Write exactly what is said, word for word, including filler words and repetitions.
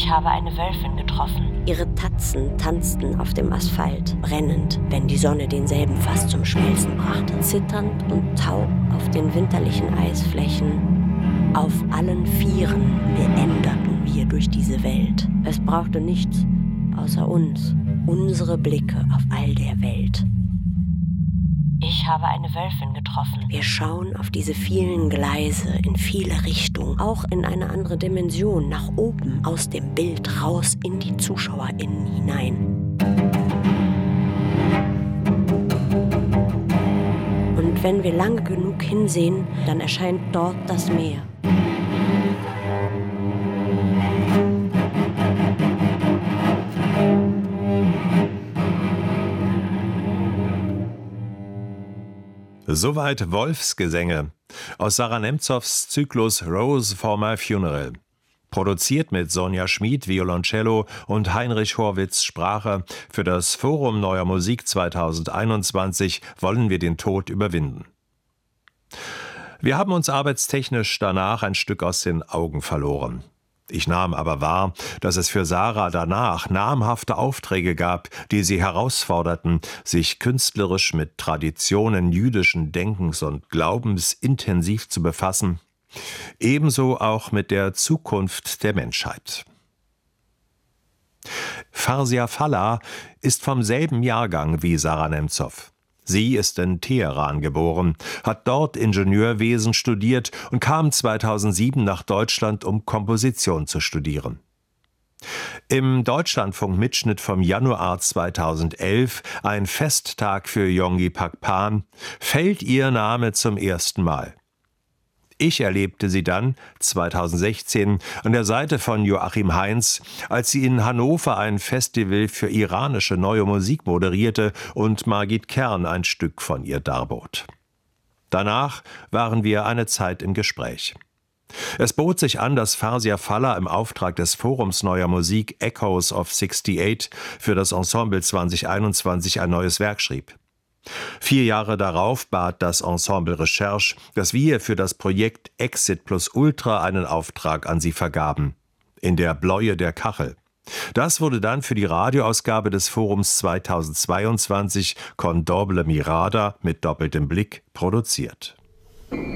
Ich habe eine Wölfin getroffen. Ihre Tatzen tanzten auf dem Asphalt, brennend, wenn die Sonne denselben fast zum Schmelzen brachte. Zitternd und taub auf den winterlichen Eisflächen, auf allen Vieren meanderten wir durch diese Welt. Es brauchte nichts außer uns, unsere Blicke auf all der Welt. Ich habe eine Wölfin getroffen. Wir schauen auf diese vielen Gleise in viele Richtungen, auch in eine andere Dimension, nach oben, aus dem Bild raus in die ZuschauerInnen hinein. Und wenn wir lange genug hinsehen, dann erscheint dort das Meer. Soweit Wolfsgesänge aus Sarah Nemzows Zyklus Rose for My Funeral. Produziert mit Sonja Schmid, Violoncello, und Heinrich Horwitz, Sprache. Für das Forum Neuer Musik zweitausendeinundzwanzig wollen wir den Tod überwinden. Wir haben uns arbeitstechnisch danach ein Stück aus den Augen verloren. Ich nahm aber wahr, dass es für Sarah danach namhafte Aufträge gab, die sie herausforderten, sich künstlerisch mit Traditionen jüdischen Denkens und Glaubens intensiv zu befassen, ebenso auch mit der Zukunft der Menschheit. Farsia Fallah ist vom selben Jahrgang wie Sarah Nemzow. Sie ist in Teheran geboren, hat dort Ingenieurwesen studiert und kam zweitausendsieben nach Deutschland, um Komposition zu studieren. Im Deutschlandfunk-Mitschnitt vom Januar zweitausendelf, ein Festtag für Yonggi Pakpan, fällt ihr Name zum ersten Mal. Ich erlebte sie dann, zweitausendsechzehn, an der Seite von Joachim Heinz, als sie in Hannover ein Festival für iranische neue Musik moderierte und Margit Kern ein Stück von ihr darbot. Danach waren wir eine Zeit im Gespräch. Es bot sich an, dass Farsia Fallah im Auftrag des Forums Neuer Musik Echoes of achtundsiebzig für das Ensemble zweitausendeinundzwanzig ein neues Werk schrieb. Vier Jahre darauf bat das Ensemble Recherche, dass wir für das Projekt Exit plus Ultra einen Auftrag an sie vergaben. In der Bläue der Kachel. Das wurde dann für die Radioausgabe des Forums zweitausendzweiundzwanzig Con Doble Mirada mit doppeltem Blick produziert.